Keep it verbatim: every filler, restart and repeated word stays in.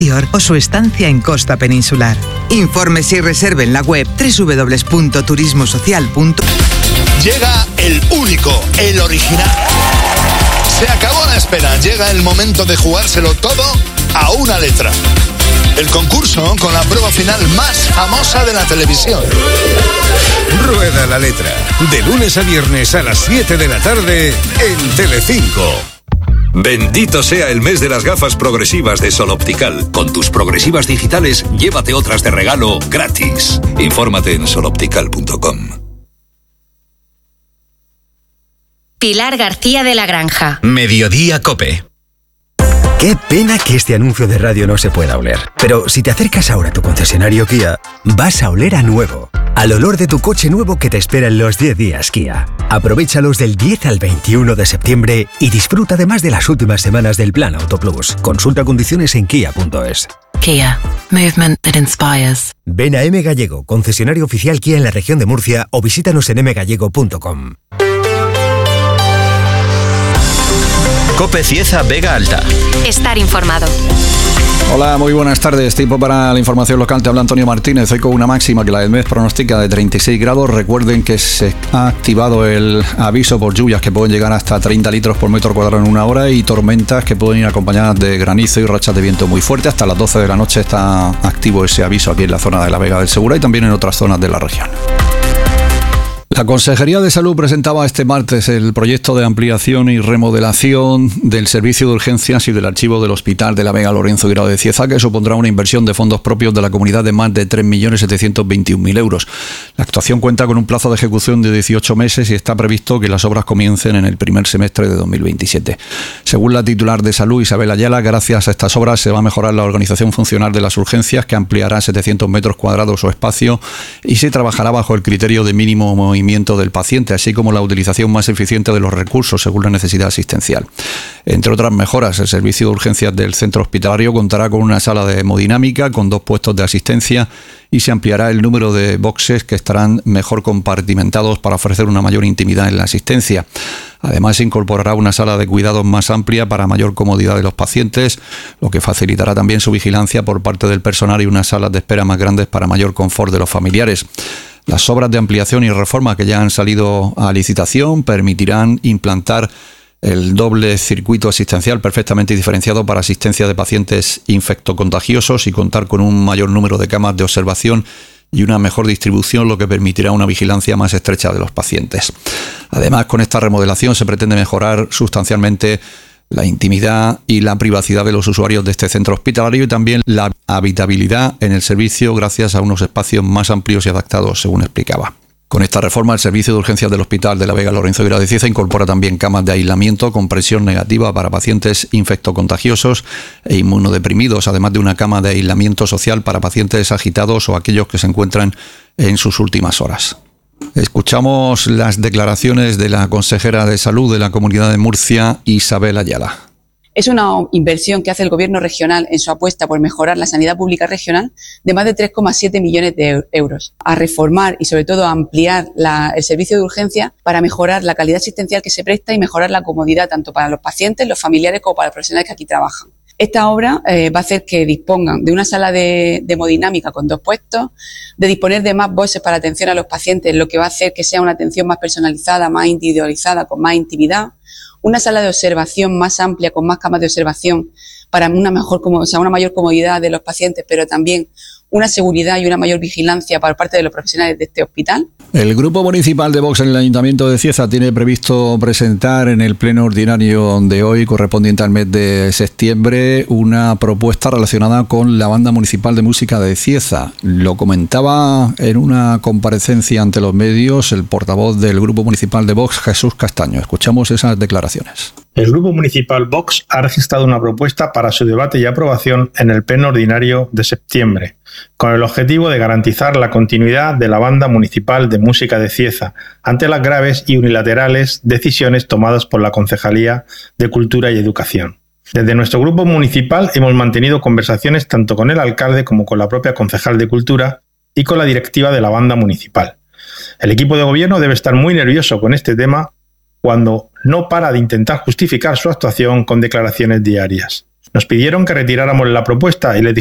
o su estancia en Costa Peninsular. Informes y reserve en la web doble u doble u doble u punto turismo social punto com. Llega el único, el original. Se acabó la espera, llega el momento de jugárselo todo a una letra. El concurso con la prueba final más famosa de la televisión. Rueda la letra, de lunes a viernes a las siete de la tarde en Telecinco. Bendito sea el mes de las gafas progresivas de Sol Optical. Con tus progresivas digitales, llévate otras de regalo gratis. Infórmate en sol optical punto com. Pilar García de la Granja. Mediodía Cope. Qué pena que este anuncio de radio no se pueda oler. Pero si te acercas ahora a tu concesionario Kia, vas a oler a nuevo. Al olor de tu coche nuevo que te espera en los diez días Kia. Aprovéchalos del diez al veintiuno de septiembre y disfruta además de las últimas semanas del Plan Auto Plus. Consulta condiciones en kia punto es. Kia. Movement that inspires. Ven a M Gallego, concesionario oficial Kia en la región de Murcia, o visítanos en m gallego punto com. Cope Cieza Vega Alta. Estar informado. Hola, muy buenas tardes. Tiempo para la información local. Te habla Antonio Martínez. Hoy con una máxima que la del mes pronostica de treinta y seis grados. Recuerden que se ha activado el aviso por lluvias que pueden llegar hasta treinta litros por metro cuadrado en una hora y tormentas que pueden ir acompañadas de granizo y rachas de viento muy fuerte. Hasta las doce de la noche está activo ese aviso aquí en la zona de la Vega del Segura y también en otras zonas de la región. La Consejería de Salud presentaba este martes el proyecto de ampliación y remodelación del servicio de urgencias y del archivo del Hospital de la Vega Lorenzo Guirao de Cieza, que supondrá una inversión de fondos propios de la comunidad de más de tres millones setecientos veintiún mil euros. La actuación cuenta con un plazo de ejecución de dieciocho meses y está previsto que las obras comiencen en el primer semestre de dos mil veintisiete. Según la titular de Salud, Isabel Ayala, gracias a estas obras se va a mejorar la organización funcional de las urgencias, que ampliará setecientos metros cuadrados o espacio, y se trabajará bajo el criterio de mínimo movimiento del paciente, así como la utilización más eficiente de los recursos según la necesidad asistencial. Entre otras mejoras, el servicio de urgencias del centro hospitalario contará con una sala de hemodinámica con dos puestos de asistencia y se ampliará el número de boxes que estarán mejor compartimentados para ofrecer una mayor intimidad en la asistencia. Además, se incorporará una sala de cuidados más amplia para mayor comodidad de los pacientes, lo que facilitará también su vigilancia por parte del personal, y unas salas de espera más grandes para mayor confort de los familiares. Las obras de ampliación y reforma que ya han salido a licitación permitirán implantar el doble circuito asistencial perfectamente diferenciado para asistencia de pacientes infectocontagiosos y contar con un mayor número de camas de observación y una mejor distribución, lo que permitirá una vigilancia más estrecha de los pacientes. Además, con esta remodelación se pretende mejorar sustancialmente la intimidad y la privacidad de los usuarios de este centro hospitalario y también la habitabilidad en el servicio gracias a unos espacios más amplios y adaptados, según explicaba. Con esta reforma, el servicio de urgencias del Hospital de la Vega Lorenzo Guirao de Cieza incorpora también camas de aislamiento con presión negativa para pacientes infectocontagiosos e inmunodeprimidos, además de una cama de aislamiento social para pacientes agitados o aquellos que se encuentran en sus últimas horas. Escuchamos las declaraciones de la consejera de Salud de la Comunidad de Murcia, Isabel Ayala. Es una inversión que hace el Gobierno regional en su apuesta por mejorar la sanidad pública regional de más de tres coma siete millones de euros, a reformar y sobre todo a ampliar la, el servicio de urgencia para mejorar la calidad asistencial que se presta y mejorar la comodidad tanto para los pacientes, los familiares como para los profesionales que aquí trabajan. Esta obra eh, va a hacer que dispongan de una sala de, de hemodinámica con dos puestos, de disponer de más boxes para atención a los pacientes, lo que va a hacer que sea una atención más personalizada, más individualizada, con más intimidad, una sala de observación más amplia, con más camas de observación para una mejor, o sea, una mayor comodidad de los pacientes, pero también una seguridad y una mayor vigilancia por parte de los profesionales de este hospital. El Grupo Municipal de Vox en el Ayuntamiento de Cieza tiene previsto presentar en el pleno ordinario de hoy, correspondiente al mes de septiembre, una propuesta relacionada con la Banda Municipal de Música de Cieza. Lo comentaba en una comparecencia ante los medios el portavoz del Grupo Municipal de Vox, Jesús Castaño. Escuchamos esas declaraciones. El Grupo Municipal Vox ha registrado una propuesta para su debate y aprobación en el pleno ordinario de septiembre, con el objetivo de garantizar la continuidad de la Banda Municipal de Música de Cieza ante las graves y unilaterales decisiones tomadas por la Concejalía de Cultura y Educación. Desde nuestro grupo municipal hemos mantenido conversaciones tanto con el alcalde como con la propia concejal de Cultura y con la directiva de la Banda Municipal. El equipo de gobierno debe estar muy nervioso con este tema cuando no para de intentar justificar su actuación con declaraciones diarias. Nos pidieron que retiráramos la propuesta y les